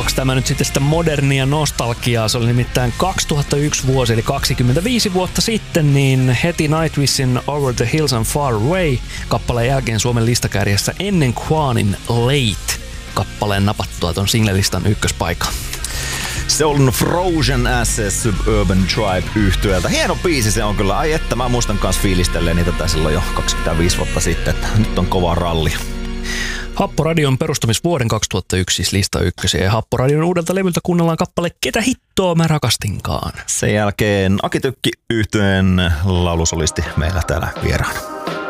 Onks tämä nyt sitten sitä modernia nostalgiaa? Se oli nimittäin 2001 vuosi, eli 25 vuotta sitten, niin heti Nightwishin Over the Hills and Far Away kappaleen jälkeen Suomen listakärjessä ennen Quanin Late kappaleen napattua ton singlelistan ykköspaikan. Se on Frozen SS Suburban Tribe -yhtyeeltä. Hieno biisi se on kyllä. Ai että, mä muistan kans fiilistelleen niitä silloin jo 25 vuotta sitten, että nyt on kova ralli. Happoradion perustamisvuoden 2001 siis lista ykkösiä, ja Happoradion uudelta levyltä kuunnellaan kappale Ketä hittoa mä rakastinkaan. Sen jälkeen Aki Tykki -yhtyeen laulusolisti meillä täällä vieraana.